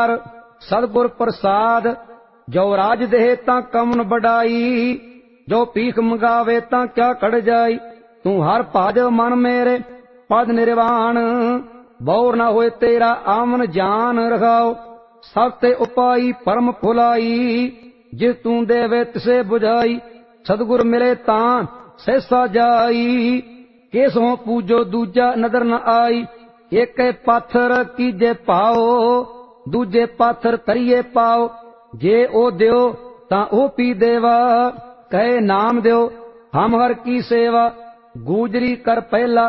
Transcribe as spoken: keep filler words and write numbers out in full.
ਕਰ ਸਤਿਗੁਰ ਪ੍ਰਸਾਦ। ਜੋ ਰਾਜ ਦੇਹ ਤਾਂ ਕਮਨ ਬਡਾਈ, ਜੋ ਭੀਖ ਮੰਗਾਵੇ ਤਾਂ ਕਿਆ ਖੜ ਜਾਈ। ਤੂੰ ਹਰ ਭਜ ਮਨ ਮੇਰੇ ਪਦ ਨਿਰਵਾਣ, ਬੌਰ ਨਾ ਹੋਏ ਤੇਰਾ ਆਮਨ ਜਾਨ ਰਖਾਓ। ਸਭ ਤੇ ਉਪਾਈ ਪਰਮ ਭੁਲਾਈ, ਜਿਸ ਤੂੰ ਦੇਵੇ ਤਿਸੇ ਬੁਝਾਈ। ਸਤਿਗੁਰ ਮਿਲੇ ਤਾਂ ਸਹਿਸਾ ਜਾਈ, ਕੇਸੋਂ ਪੂਜੋ ਦੂਜਾ ਨਦਰ ਨ ਆਈ। ਏਕੇ ਪਾਥਰ ਕੀਜੇ ਭਾਓ, ਦੂਜੇ ਪਾਥਰ ਤਰੀਏ ਪਾਓ। ਜੇ ਉਹ ਦਿਓ ਤਾਂ ਉਹ ਪੀ ਦੇਵਾ, ਕਹੇ ਨਾਮ ਦਿਓ ਹਮ ਹਰ ਕੀ ਸੇਵਾ। ਗੂਜਰੀ ਕਰ ਪਹਿਲਾ